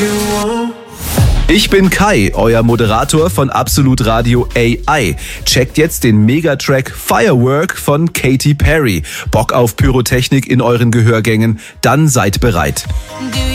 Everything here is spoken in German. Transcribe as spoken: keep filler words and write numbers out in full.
Ich bin Kai, euer Moderator von Absolut Radio A I. Checkt jetzt den Megatrack Firework von Katy Perry. Bock auf Pyrotechnik in euren Gehörgängen? Dann seid bereit.